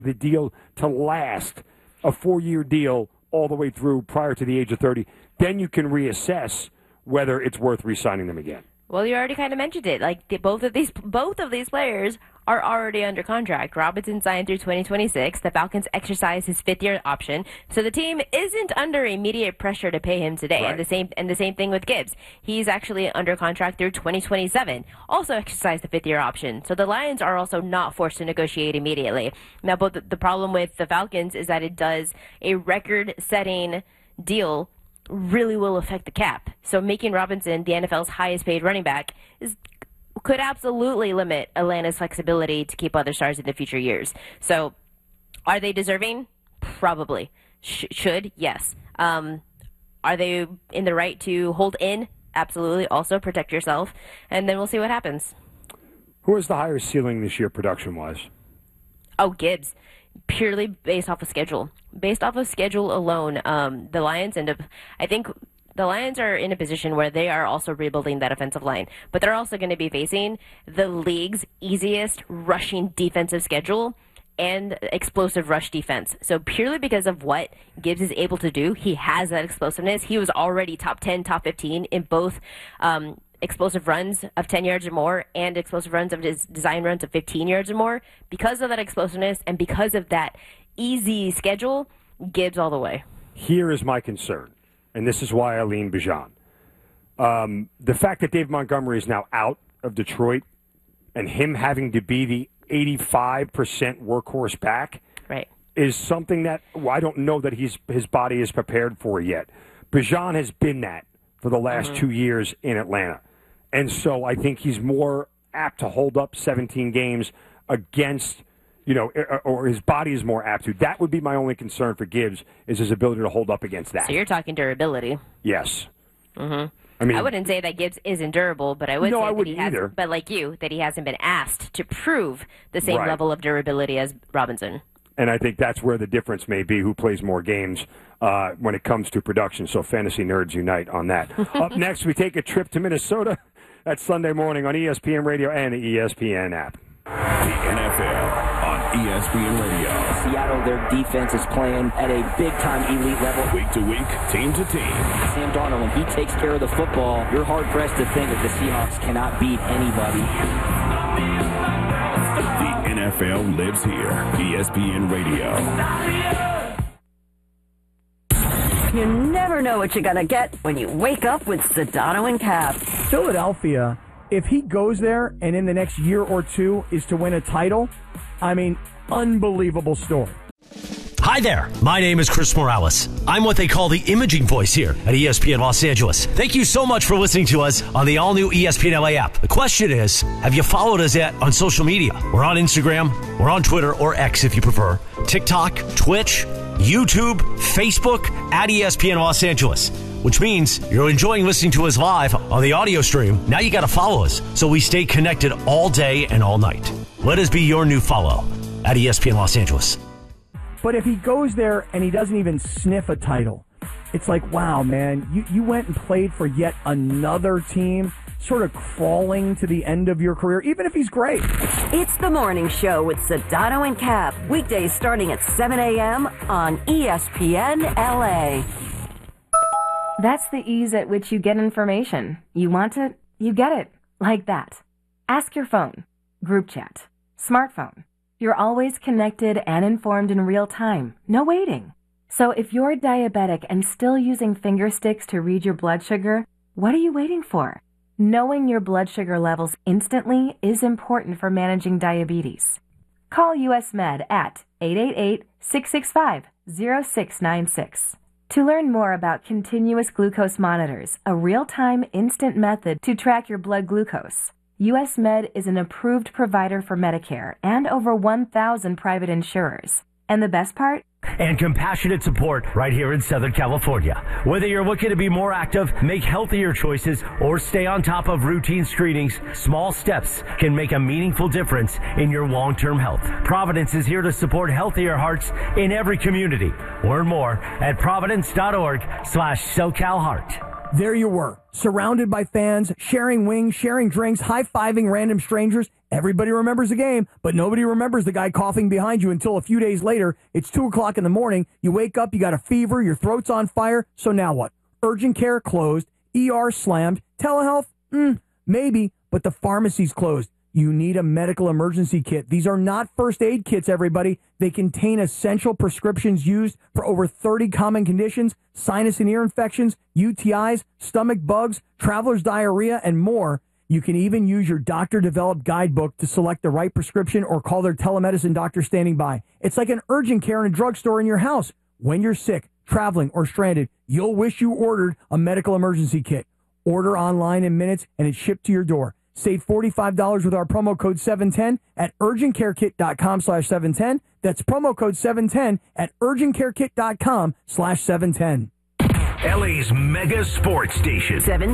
the deal to last, a 4-year deal all the way through prior to the age of 30, then you can reassess whether it's worth re-signing them again. Well, you already kind of mentioned it. Like both of these players are already under contract. Robinson signed through 2026. The Falcons exercised his 5th-year option, so the team isn't under immediate pressure to pay him today. Right. And the same thing with Gibbs. He's actually under contract through 2027. Also exercised the 5th-year option. So the Lions are also not forced to negotiate immediately. Now, but the problem with the Falcons is that it does a record-setting deal really will affect the cap. So making Robinson the NFL's highest paid running back could absolutely limit Atlanta's flexibility to keep other stars in the future years. So are they deserving? Probably. Should? Yes. Are they in the right to hold in? Absolutely. Also protect yourself. And then we'll see what happens. Who has the higher ceiling this year production-wise? Oh, Gibbs. Purely based off of schedule. Based off of schedule alone, the Lions I think the Lions are in a position where they are also rebuilding that offensive line, but they're also going to be facing the league's easiest rushing defensive schedule and explosive rush defense. So purely because of what Gibbs is able to do, he has that explosiveness. He was already top 10, top 15 in both explosive runs of 10 yards or more and explosive runs of his design runs of 15 yards or more. Because of that explosiveness and because of that easy schedule, Gibbs all the way. Here is my concern, and this is why I lean Bijan. The fact that Dave Montgomery is now out of Detroit and him having to be the 85% workhorse back right. is something that I don't know that his body is prepared for yet. Bijan has been that for the last 2 years in Atlanta. And so I think he's more apt to hold up 17 games against, or his body is more apt to. That would be my only concern for Gibbs, is his ability to hold up against that. So you're talking durability. Yes. Mm-hmm. I mean, I wouldn't say that Gibbs isn't durable, but I would say that he hasn't, but like you, that he hasn't been asked to prove the same level of durability as Robinson. And I think that's where the difference may be, who plays more games when it comes to production. So fantasy nerds unite on that. Up next, we take a trip to Minnesota. That's Sunday morning on ESPN Radio and the ESPN app. The NFL on ESPN Radio. Seattle, their defense is playing at a big-time elite level. Week to week, team to team. Sam Darnold, when he takes care of the football, you're hard-pressed to think that the Seahawks cannot beat anybody. The NFL lives here. ESPN Radio. You never know what you're going to get when you wake up with Sedano and Cap. Philadelphia, if he goes there and in the next year or two is to win a title, I mean, unbelievable story. Hi there, my name is Chris Morales. I'm what they call the imaging voice here at ESPN Los Angeles. Thank you so much for listening to us on the all-new ESPN LA app. The question is, have you followed us yet on social media? We're on Instagram, we're on Twitter, or X if you prefer, TikTok, Twitch, YouTube, Facebook, at ESPN Los Angeles, which means you're enjoying listening to us live on the audio stream. Now you got to follow us so we stay connected all day and all night. Let us be your new follow at ESPN Los Angeles. But if he goes there and he doesn't even sniff a title, it's like, wow, man, you went and played for yet another team, sort of crawling to the end of your career, even if he's great. It's the morning show with Sedano and Cap, weekdays starting at 7 a.m. on ESPN LA. That's the ease at which you get information. You want it, you get it. Like that. Ask your phone. Group chat. Smartphone. You're always connected and informed in real time. No waiting. So if you're diabetic and still using finger sticks to read your blood sugar, what are you waiting for? Knowing your blood sugar levels instantly is important for managing diabetes. Call US Med at 888-665-0696. To learn more about continuous glucose monitors, a real-time instant method to track your blood glucose, US Med is an approved provider for Medicare and over 1,000 private insurers. And the best part? And compassionate support right here in Southern California. Whether you're looking to be more active, make healthier choices, or stay on top of routine screenings, small steps can make a meaningful difference in your long-term health. Providence is here to support healthier hearts in every community. Learn more at providence.org/SoCalHeart. There you were, surrounded by fans, sharing wings, sharing drinks, high-fiving random strangers, Everybody remembers the game, but nobody remembers the guy coughing behind you until a few days later. It's 2 o'clock in the morning. You wake up, you got a fever, your throat's on fire. So now what? Urgent care closed, ER slammed, telehealth? Maybe, but the pharmacy's closed. You need a medical emergency kit. These are not first aid kits, everybody. They contain essential prescriptions used for over 30 common conditions, sinus and ear infections, UTIs, stomach bugs, traveler's diarrhea, and more. You can even use your doctor-developed guidebook to select the right prescription or call their telemedicine doctor standing by. It's like an urgent care in a drugstore in your house. When you're sick, traveling, or stranded, you'll wish you ordered a medical emergency kit. Order online in minutes, and it's shipped to your door. Save $45 with our promo code 710 at urgentcarekit.com/710. That's promo code 710 at urgentcarekit.com/710. LA's mega sports station.